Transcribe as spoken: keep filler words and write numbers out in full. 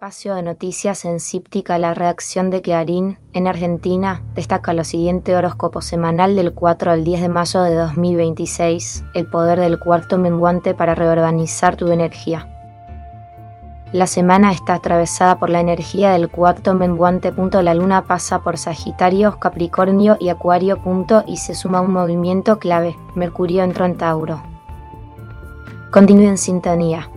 espacio de noticias en Cíptica, la redacción de Clarín, en Argentina, destaca lo siguiente horóscopo semanal del cuatro al diez de mayo de dos mil veintiséis, el poder del cuarto menguante para reorganizar tu energía. La semana está atravesada por la energía del cuarto menguante. La luna pasa por Sagitario, Capricornio y Acuario. Y se suma un movimiento clave, Mercurio entró en Tauro. Continúe en sintonía.